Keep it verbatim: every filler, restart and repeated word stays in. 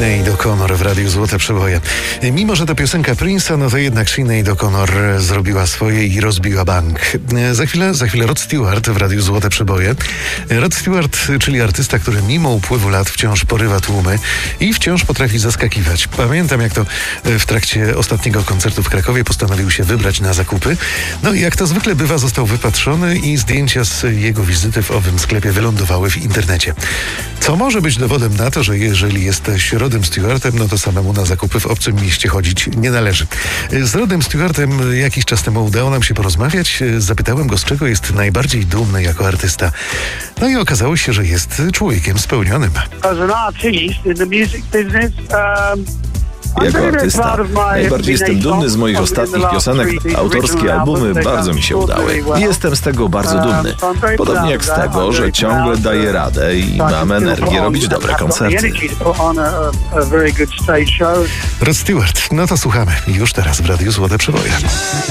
Sinead O'Connor w Radiu Złote Przeboje. Mimo że to piosenka Prince'a, no to jednak Sinead O'Connor zrobiła swoje i rozbiła bank. Za chwilę, za chwilę Rod Stewart w Radiu Złote Przeboje. Rod Stewart, czyli artysta, który mimo upływu lat wciąż porywa tłumy i wciąż potrafi zaskakiwać. Pamiętam, jak to w trakcie ostatniego koncertu w Krakowie postanowił się wybrać na zakupy. No i jak to zwykle bywa, został wypatrzony i zdjęcia z jego wizyty w owym sklepie wylądowały w internecie. Co może być dowodem na to, że jeżeli jesteś Rodem Stewartem, no to samemu na zakupy w obcym mieście chodzić nie należy. Z Rodem Stewartem jakiś czas temu udało nam się porozmawiać. Zapytałem go, z czego jest najbardziej dumny jako artysta. No i okazało się, że jest człowiekiem spełnionym. As an artist in the music business, um... Jako artysta najbardziej jestem dumny z moich ostatnich piosenek. Autorskie albumy bardzo mi się udały i jestem z tego bardzo dumny. Podobnie jak z tego, że ciągle daję radę i mam energię robić dobre koncerty. Rod Stewart, no to słuchamy już teraz w Radiu Złote Przeboje.